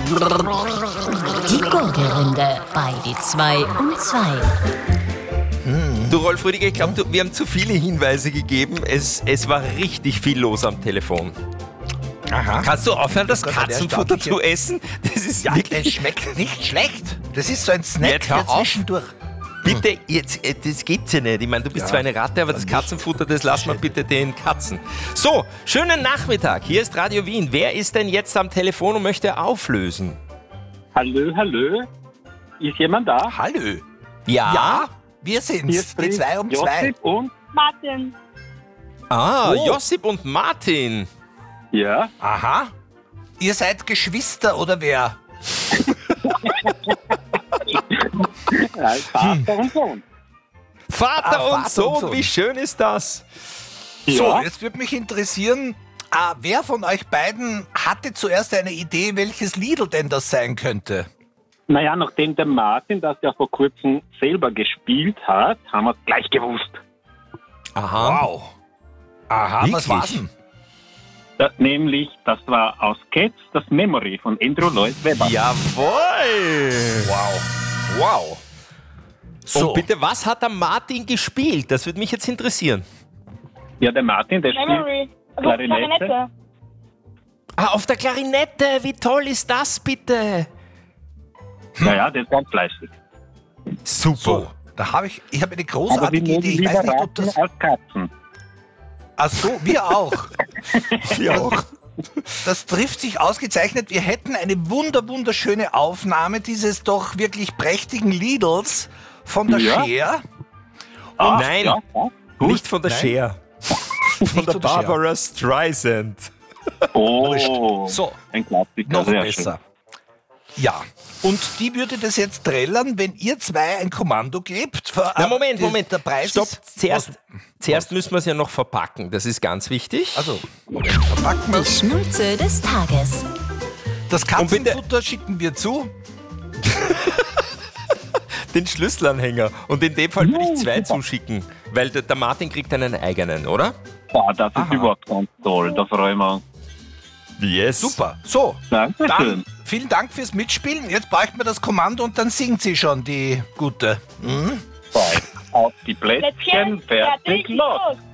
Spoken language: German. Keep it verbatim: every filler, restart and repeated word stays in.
Die Gurgelrunde bei die zwei und zwei. Du, Rolf Rüdiger, ich glaube, wir haben zu viele Hinweise gegeben. Es, es war richtig viel los am Telefon. Aha. Kannst du aufhören, das Gott, Katzenfutter der zu essen? Das ist Ja, wirklich... es schmeckt nicht schlecht. Das ist so ein Snack Jetzt hör für auf. zwischendurch. Bitte, jetzt, äh, das geht's ja nicht. Ich meine, du bist Ja, zwar eine Ratte, aber das nicht. Katzenfutter, das lassen wir bitte den Katzen. So, schönen Nachmittag. Hier ist Radio Wien. Wer ist denn jetzt am Telefon und möchte auflösen? Hallo, hallo. Ist jemand da? Hallo. Ja? Ja, wir Hier sind's. Die spricht zwei um zwei. Josip und... Martin. Ah, Oh. Josip und Martin. Ja, Aha. Ihr seid Geschwister oder wer? ja Vater und Sohn. Vater, Ah, und, Vater Sohn, und Sohn. wie schön ist das? So, Ja. jetzt würde mich interessieren, ah, wer von euch beiden hatte zuerst eine Idee, welches Liedl denn das sein könnte? Naja, nachdem der Martin das ja vor kurzem selber gespielt hat, haben wir es gleich gewusst. Aha. Wow. Aha, was Wirklich? war's denn? Das, nämlich, das war aus Cats, das Memory von Andrew Lloyd Webber. Jawohl. Wow. Wow. So, Und bitte, was hat der Martin gespielt? Das würde mich jetzt interessieren. Ja, der Martin, der spielt Memory. Also Klarinette. Klarinette. Ah, auf der Klarinette. Wie toll ist das bitte? Naja, der ist ganz fleißig. Super. so, da habe ich, ich habe eine Aber wir großartige mögen Idee. Ich lieber weiß nicht, ob Ratten das... als Katzen. Ach so, wir auch. Ja, auch. Das trifft sich ausgezeichnet. Wir hätten eine wunder wunderschöne Aufnahme dieses doch wirklich prächtigen Liedls von der Ja. Cher. Ah, Nein. Ja, ja. Nicht von der Nein. Cher. Von Nicht der von der Cher. Barbara Streisand. Oh, So, ein Klassiker. noch sehr besser. Ja. Und die würde das jetzt trällern, wenn ihr zwei ein Kommando gebt. Für, Na, Moment, äh, Moment. Der Preis Stopp. ist... Zuerst, Was? zuerst müssen wir es ja noch verpacken. Das ist ganz wichtig. Also, Moment, verpacken wir Die Schnulze des Tages. Das Und bitte- Katzenfutter schicken wir zu. Den Schlüsselanhänger. Und in dem Fall würde ich Ja, zwei super. zuschicken. Weil der, der Martin kriegt einen eigenen, oder? Boah, das ist Aha. überhaupt ganz toll. Da freuen wir uns. Yes. Super. So, Dankeschön. dann vielen Dank fürs Mitspielen. Jetzt bräuchten wir das Kommando und dann singt sie schon, die Gute. Hm? Auf die Plätzchen, Plätzchen, fertig, fertig, los. los.